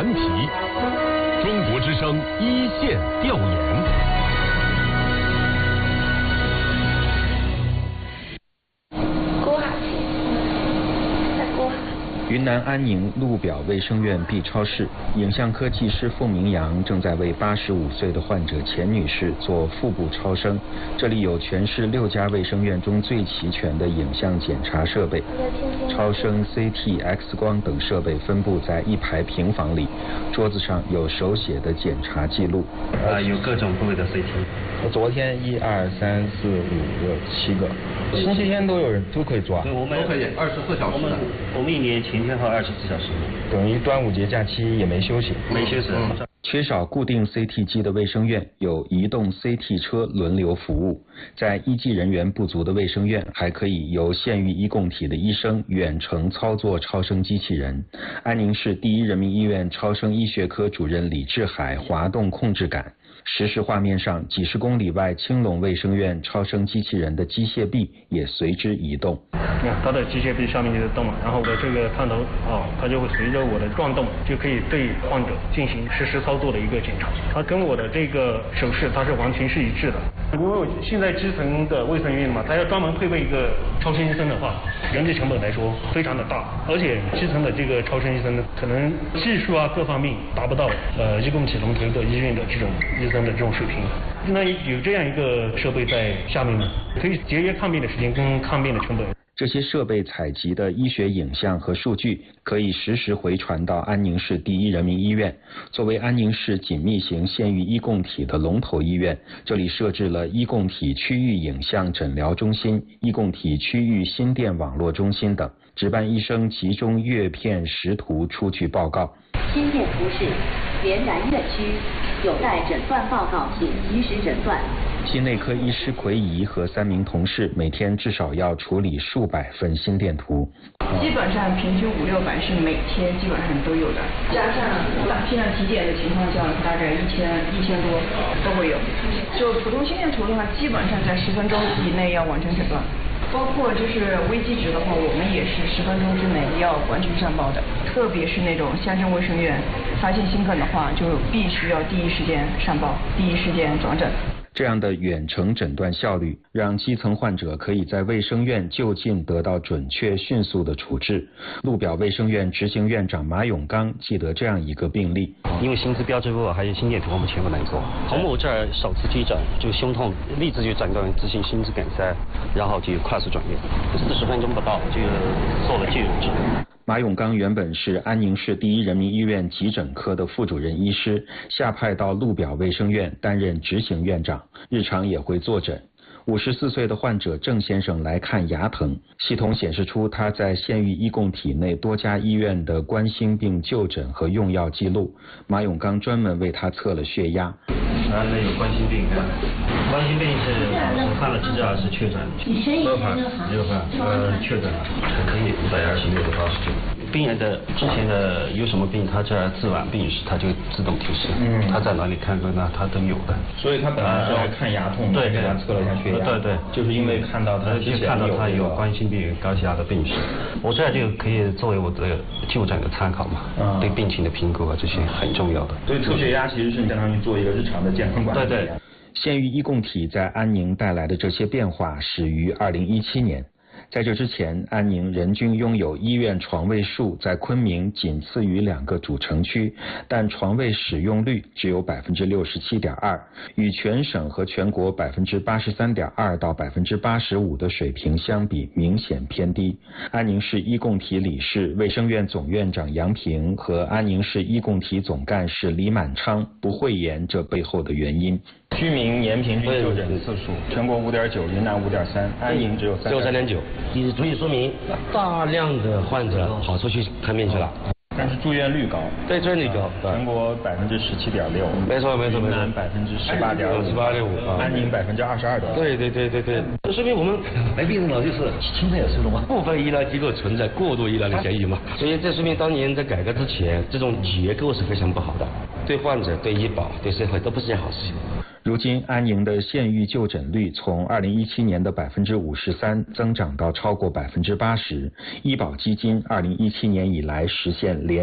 难题。中国之声一线调研。 云南安宁路表卫生院 B 超室，影像科技师凤明阳正在为85岁的患者钱女士做腹部超声。这里有全市6家卫生院中最齐全的影像检查设备，超声、CT、X 光等设备分布在一排平房里，桌子上有手写的检查记录。 有各种部位的 CT。 昨天1、2、3、4、5、6、7个，星期天都可以做啊？ 对，我们都可以24小时的。 我们1年前天和24小时。 等于端午节假期也没休息。 没休息。 缺少固定 CT 机的卫生院有移动 CT 车轮流服务，在医技人员不足的卫生院，还可以由县域医共体的医生远程操作超声机器人。安宁市第一人民医院超声医学科主任李志海滑动控制杆。实时画面上，几十公里外青龙卫生院超声机器人的机械臂也随之移动。 你看它的机械臂上面就在动嘛，然后我的这个探头它就会随着我的转动，就可以对患者进行实时操作的一个检查。它跟我的这个手势它是完全是一致的。因为现在基层的卫生院嘛，它要专门配备一个超声医生的话，人力成本来说非常的大，而且基层的这个超声医生呢，可能技术各方面达不到医共体龙头的医院的这种医生的这种水平。那有这样一个设备在下面呢，可以节约看病的时间跟看病的成本。 这些设备采集的医学影像和数据可以实时回传到安宁市第一人民医院。作为安宁市紧密型县域医共体的龙头医院，这里设置了医共体区域影像诊疗中心、医共体区域心电网络中心等，值班医生集中阅片识图出具报告。 心电图示连然院区，有待诊断报告，请及时诊断。 心内科医师奎仪和3名同事每天至少要处理数百份心电图。 基本上平均500-600是每天基本上都有的，加上大批量体检的情况下，大概1000多都会有。就普通心电图的话，基本上在10分钟以内要完成诊断。包括就是危机值的话，我们也是10分钟之内要完全上报的。特别是那种乡镇卫生院发现心梗的话，就必须要第一时间上报，第一时间转诊。 这样的远程诊断效率，让基层患者可以在卫生院就近得到准确迅速的处置。路表卫生院执行院长马永刚记得这样一个病例， 因为心资标志物还有心电图我们全部能做。从我这儿首次急诊就胸痛，立即就诊断急性心肌梗塞，然后就快速转院，40分钟不到就做了介入治疗。 马永刚原本是安宁市第一人民医院急诊科的副主任医师，下派到路表卫生院担任执行院长，日常也会坐诊。54岁的患者郑先生来看牙疼，系统显示出他在县域医共体内多家医院的冠心病就诊和用药记录。马永刚专门为他测了血压。 男的有冠心病，冠心病是看了资料是确诊，2盘确诊了，可以526的89。病人的之前的有什么病，他这儿自然病史他就自动提示，他在哪里看过那他都有的。 所以他本来是来看牙痛的， 对， 给他测了一下血压， 对， 就是因为看到他有冠心病、高血压的病史，我这就可以作为我的就诊的参考嘛，对病情的评估这些很重要的。 所以测血压其实是你相当于做一个日常的健康管理。 对。 县域医共体在安宁带来的这些变化始于2017年。在这之前，安宁人均拥有医院床位数在昆明仅次于2个主城区，但床位使用率只有67.2%，与全省和全国83.2%到85%的水平相比，明显偏低。安宁市医共体理事、卫生院总院长杨平和安宁市医共体总干事李满昌不讳言这背后的原因。居民年平均就诊次数，全国5.9，云南5.3，安宁只有 3.9，也足以说明大量的患者跑出去看病去了。 但是住院率高， 对，住院率高， 全国17.6%， 没错， 云南18.5%，安宁22.2%。 对，这说明我们没病人了，就是青菜也吃了吗？部分医疗机构存在过度医疗的嫌疑嘛，所以这说明当年在改革之前，这种结构是非常不好的，对患者、对医保、对社会都不是件好事情。 如今，安宁的县域就诊率从2017年的53%增长到超过80%，医保基金2017年以来实现连